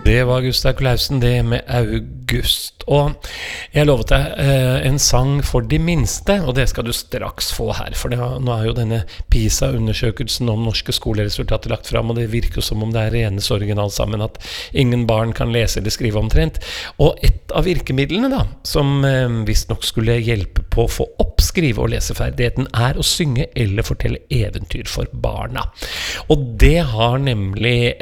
Det var Gustav Klausen, det med August. Og jeg lovet deg en sang for de minste, og det skal du straks få her. For nå jo denne PISA-undersøkelsen om norske skoleresultater lagt frem, og det virker som om det rene sorgen alt sammen, at ingen barn kan lese eller skrive omtrent. Og et av virkemidlene da, som visst nok skulle hjelpe på å få opp skrive- og leseferdigheten, å synge eller fortelle eventyr for barna. Og det har nemlig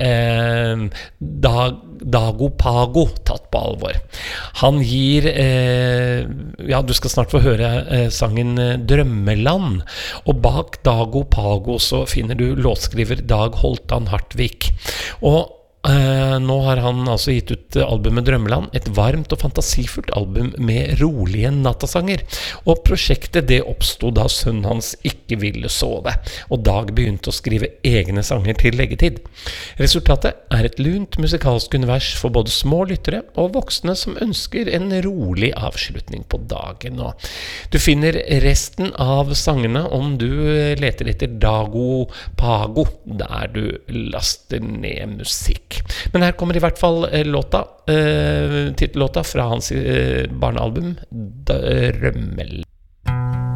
Dago Pago tatt på alvor. Han gir du skal snart få høre sangen Drømmeland, og bak Dago Pago så finner du låtskriver Dag Holtan Hartvig. Og nå har han altså gitt ut albumet Drømmeland, et varmt og fantasifullt album med rolige nattasanger. Og prosjektet det oppstod da sønnen hans ikke ville sove, og Dag begynte å skrive egne sanger til leggetid. Resultatet et lunt musikalsk univers for både små lyttere og voksne som ønsker en rolig avslutning på dagen. Og du finner resten av sangene om du leter etter Dago Pago, der du laster ned musikk. Men her kommer i hvert fall titellåta fra hans barnealbum Drømmel.